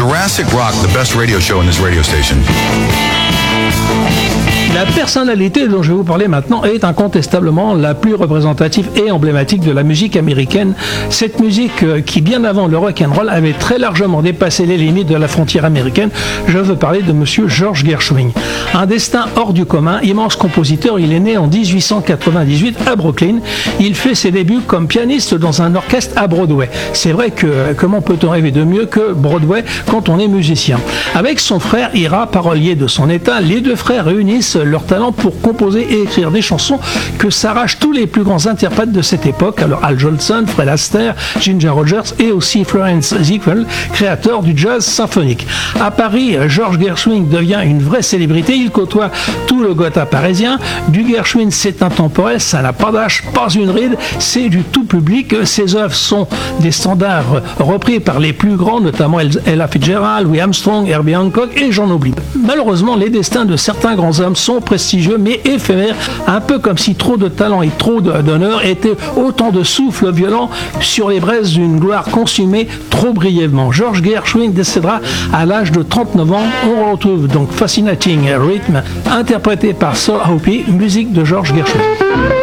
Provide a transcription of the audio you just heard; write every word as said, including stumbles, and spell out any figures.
Jurassic Rock, the best radio show in this radio station. La personnalité dont je vais vous parler maintenant est incontestablement la plus représentative et emblématique de la musique américaine. Cette musique euh, qui, bien avant le rock'n'roll, avait très largement dépassé les limites de la frontière américaine. Je veux parler de monsieur George Gershwin. Un destin hors du commun, immense compositeur, il est né en dix-huit cent quatre-vingt-dix-huit à Brooklyn. Il fait ses débuts comme pianiste dans un orchestre à Broadway. C'est vrai que comment peut-on rêver de mieux que Broadway quand on est musicien? Avec son frère Ira, parolier de son état, les deux frères réunissent leur talent pour composer et écrire des chansons que s'arrachent tous les plus grands interprètes de cette époque. Alors Al Jolson, Fred Astaire, Ginger Rogers et aussi Florence Ziegfeld, créateur du jazz symphonique. À Paris, George Gershwin devient une vraie célébrité. Il côtoie tout le Gotha parisien. Du Gershwin, c'est intemporel, ça n'a pas d'âge, pas une ride, c'est du tout public. Ses œuvres sont des standards repris par les plus grands, notamment Ella Fitzgerald, Louis Armstrong, Herbie Hancock et j'en oublie. Malheureusement, les destins de certains grands hommes sont prestigieux mais éphémères, un peu comme si trop de talent et trop d'honneur étaient autant de souffles violents sur les braises d'une gloire consumée trop brièvement. George Gershwin décédera à l'âge de trente-neuf ans. On retrouve donc Fascinating Rhythm, interprété par Saul Hope, musique de George Gershwin.